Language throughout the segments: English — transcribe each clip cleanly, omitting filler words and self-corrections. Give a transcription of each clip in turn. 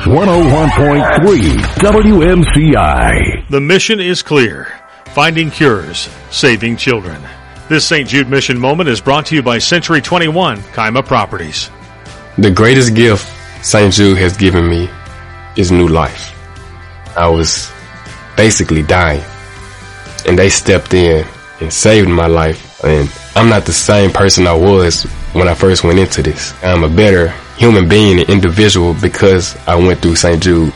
101.3 WMCI. The mission is clear. Finding cures, saving children. This St. Jude Mission Moment is brought to you by Century 21 Kaima Properties. The greatest gift St. Jude has given me is new life. I was basically dying, and they stepped in and saved my life. And I'm not the same person I was when I first went into this. I'm a better human being and individual because I went through St. Jude.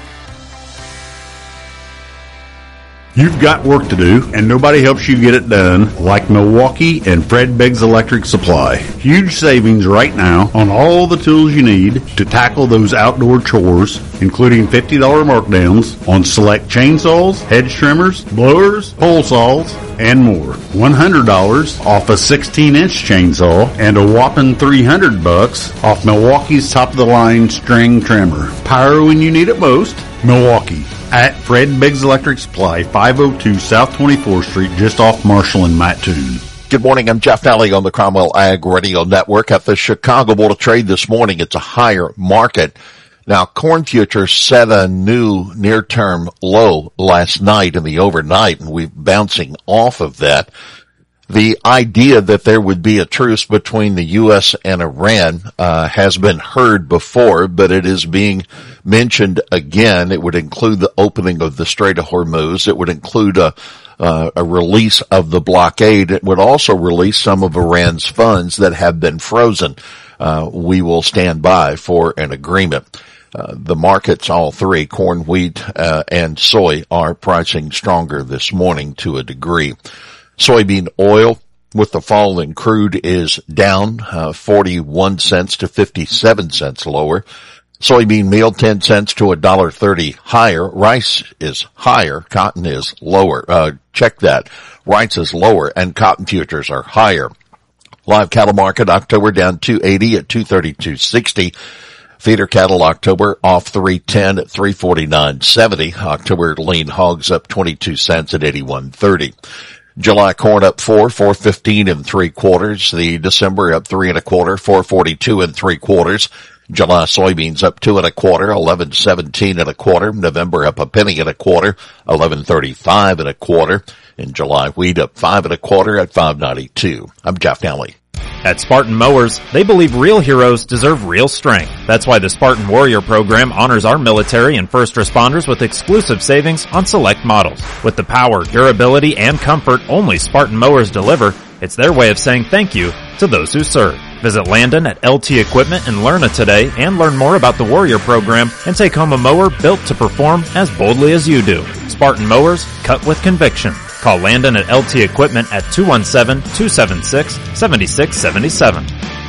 You've got work to do, and nobody helps you get it done like Milwaukee and Fred Biggs Electric Supply. Huge savings right now on all the tools you need to tackle those outdoor chores, including $50 markdowns on select chainsaws, hedge trimmers, blowers, pole saws, and more. $100 off a 16-inch chainsaw and a whopping $300 off Milwaukee's top-of-the-line string trimmer. Power when you need it most. Milwaukee. At Fred Biggs Electric Supply, 502 South 24th Street, just off Marshall and Mattoon. Good morning. I'm Jeff Nally on the Cromwell Ag Radio Network. At the Chicago Board of Trade this morning, it's a higher market. Now, corn futures set a new near-term low last night in the overnight, and we're bouncing off of that. The idea that there would be a truce between the U.S. and Iran has been heard before, but it is being mentioned again. It would include the opening of the Strait of Hormuz. It would include a release of the blockade. It would also release some of Iran's funds that have been frozen. We will stand by for an agreement. The markets, all three, corn, wheat, and soy, are pricing stronger this morning to a degree. Soybean oil with the fall in crude is down 41 cents to 57 cents lower. Soybean meal 10 cents to $1.30 higher. Rice is higher. Cotton is lower. Check that. Rice is lower and cotton futures are higher. Live cattle market October down 280 at 232.60. Feeder cattle October off 310 at 349.70. October lean hogs up 22 cents at 81.30. July corn up 4.15 3/4. The December up 3 1/4, 4.42 3/4. July soybeans up 2 1/4, 11.17 1/4. November up a penny 1/4, 11.35 1/4. And July wheat up 5 1/4 at 5.92. I'm Jeff Nally. At Spartan Mowers, they believe real heroes deserve real strength. That's why the Spartan Warrior program honors our military and first responders with exclusive savings on select models. With the power, durability, and comfort only Spartan Mowers deliver, it's their way of saying thank you to those who serve. Visit Landon at LT Equipment in Lerna today and learn more about the Warrior program and take home a mower built to perform as boldly as you do. Spartan Mowers, cut with conviction. Call Landon at LT Equipment at 217-276-7677.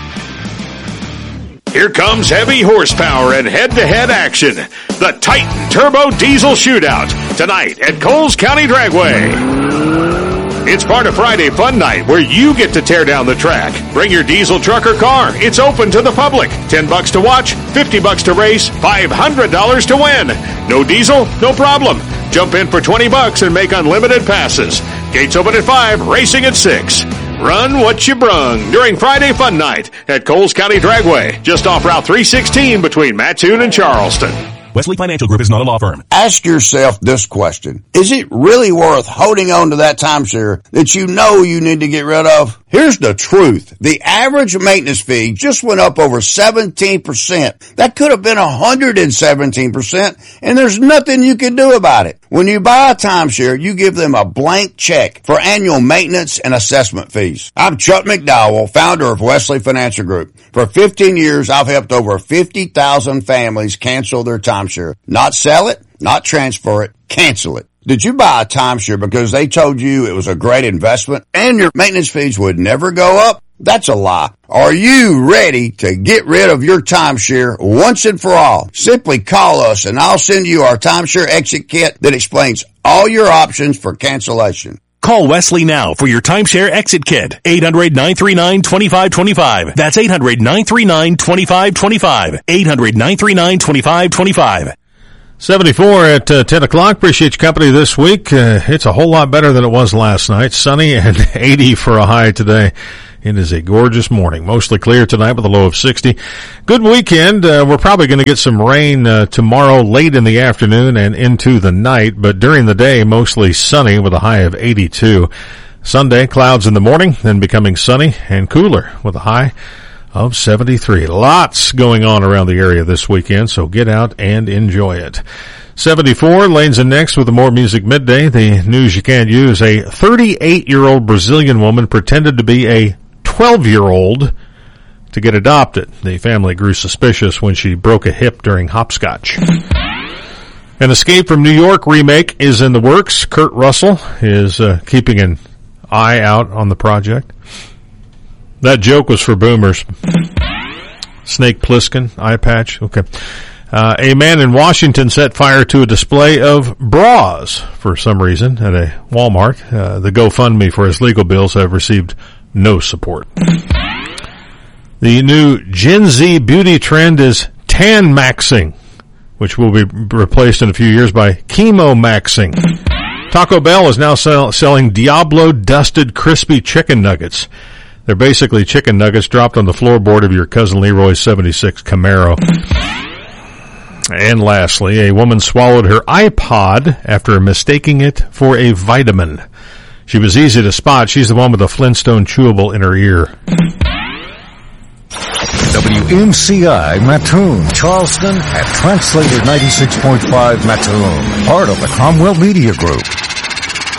Here comes heavy horsepower and head-to-head action. The Titan Turbo Diesel Shootout tonight at Coles County Dragway. It's part of Friday Fun Night where you get to tear down the track. Bring your diesel truck or car. It's open to the public. $10 to watch, $50 to race, $500 to win. No diesel? No problem. Jump in for $20 and make unlimited passes. Gates open at 5, racing at 6. Run what you brung during Friday Fun Night at Coles County Dragway, just off Route 316 between Mattoon and Charleston. Wesley Financial Group is not a law firm. Ask yourself this question. Is it really worth holding on to that timeshare that you know you need to get rid of? Here's the truth. The average maintenance fee just went up over 17%. That could have been 117%, and there's nothing you can do about it. When you buy a timeshare, you give them a blank check for annual maintenance and assessment fees. I'm Chuck McDowell, founder of Wesley Financial Group. For 15 years, I've helped over 50,000 families cancel their timeshare. Not sell it, not transfer it, cancel it. Did you buy a timeshare because they told you it was a great investment and your maintenance fees would never go up? That's a lie. Are you ready to get rid of your timeshare once and for all? Simply call us and I'll send you our timeshare exit kit that explains all your options for cancellation. Call Wesley now for your timeshare exit kit. 800-939-2525. That's 800-939-2525. 800-939-2525. 74 at 10 o'clock. Appreciate your company this week. It's a whole lot better than it was last night. Sunny and 80 for a high today. It is a gorgeous morning. Mostly clear tonight with a low of 60. Good weekend. We're probably going to get some rain tomorrow late in the afternoon and into the night, but during the day, mostly sunny with a high of 82. Sunday, clouds in the morning, then becoming sunny and cooler with a high of 73. Lots going on around the area this weekend, so get out and enjoy it. 74, Lanes and Next with the More Music Midday. The news you can't use. A 38-year-old Brazilian woman pretended to be a 12-year-old to get adopted. The family grew suspicious when she broke a hip during hopscotch. An Escape from New York remake is in the works. Kurt Russell is keeping an eye out on the project. That joke was for boomers. Snake Plissken, eye patch. Okay. A man in Washington set fire to a display of bras for some reason at a Walmart. The GoFundMe for his legal bills have received no support. The new Gen Z beauty trend is tan maxing, which will be replaced in a few years by chemo maxing. Taco Bell is now selling Diablo dusted crispy chicken nuggets. They're basically chicken nuggets dropped on the floorboard of your cousin Leroy's 76 Camaro. And lastly, a woman swallowed her iPod after mistaking it for a vitamin. She was easy to spot. She's the one with the Flintstone chewable in her ear. WMCI Mattoon, Charleston at Translator 96.5 Mattoon, part of the Cromwell Media Group.